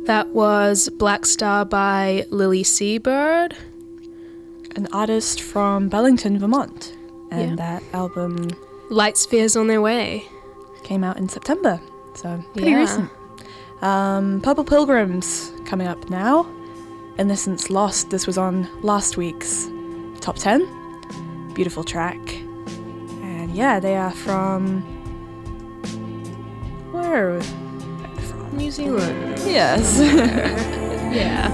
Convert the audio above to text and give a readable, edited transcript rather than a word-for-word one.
That was Black Star by Lily Seabird. An artist from Burlington, Vermont. And that album... Light Spheres on Their Way. Came out in September, so pretty recent. Purple Pilgrims coming up now. Innocence Lost, this was on last week's Top 10. Beautiful track. And yeah, they are from... Where are they from? New Zealand. Yes. Yeah.